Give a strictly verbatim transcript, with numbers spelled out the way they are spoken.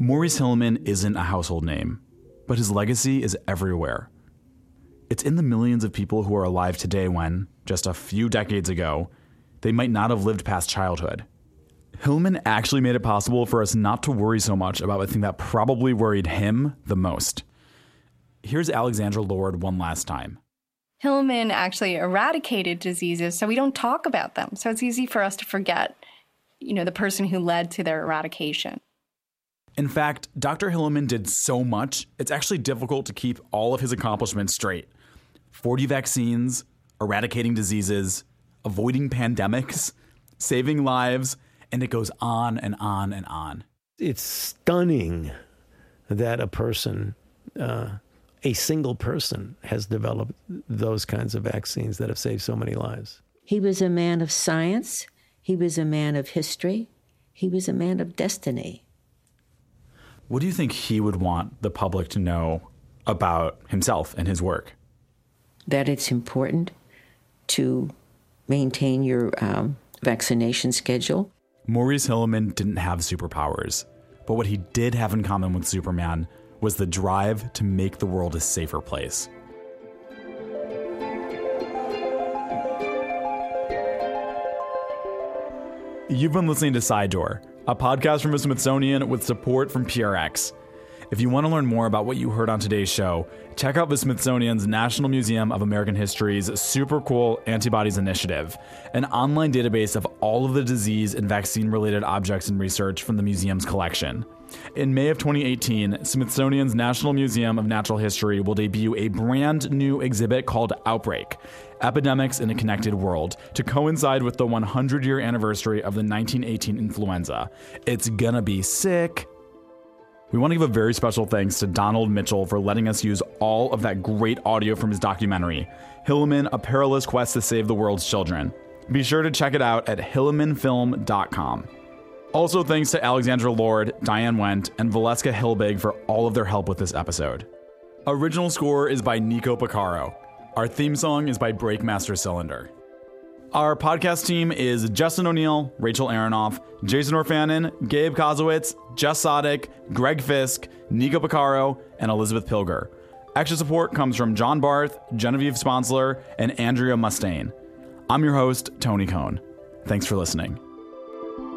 Maurice Hilleman isn't a household name, but his legacy is everywhere. It's in the millions of people who are alive today when, just a few decades ago, they might not have lived past childhood. Hilleman actually made it possible for us not to worry so much about the thing that probably worried him the most. Here's Alexandra Lord one last time. Hilleman actually eradicated diseases, so we don't talk about them. So it's easy for us to forget, you know, the person who led to their eradication. In fact, Doctor Hilleman did so much, it's actually difficult to keep all of his accomplishments straight. forty vaccines, eradicating diseases, avoiding pandemics, saving lives, and it goes on and on and on. It's stunning that a person, uh, a single person, has developed those kinds of vaccines that have saved so many lives. He was a man of science. He was a man of history. He was a man of destiny. What do you think he would want the public to know about himself and his work? That it's important to maintain your um, vaccination schedule. Maurice Hilleman didn't have superpowers, but what he did have in common with Superman was the drive to make the world a safer place. You've been listening to Side Door, a podcast from the Smithsonian with support from P R X. If you want to learn more about what you heard on today's show, check out the Smithsonian's National Museum of American History's Super Cool Antibodies Initiative, an online database of all of the disease and vaccine-related objects and research from the museum's collection. In May of twenty eighteen, Smithsonian's National Museum of Natural History will debut a brand new exhibit called Outbreak: Epidemics in a Connected World, to coincide with the one hundred year anniversary of the nineteen eighteen influenza. It's gonna be sick. We want to give a very special thanks to Donald Mitchell for letting us use all of that great audio from his documentary, Hilleman, A Perilous Quest to Save the World's Children. Be sure to check it out at hilleman film dot com. Also thanks to Alexandra Lord, Diane Wendt, and Valeska Hilbig for all of their help with this episode. Original score is by Nico Picaro. Our theme song is by Breakmaster Cylinder. Our podcast team is Justin O'Neill, Rachel Aronoff, Jason Orfanon, Gabe Kozowitz, Jess Sodick, Greg Fisk, Nico Picaro, and Elizabeth Pilger. Extra support comes from John Barth, Genevieve Sponsler, and Andrea Mustaine. I'm your host, Tony Cohn. Thanks for listening.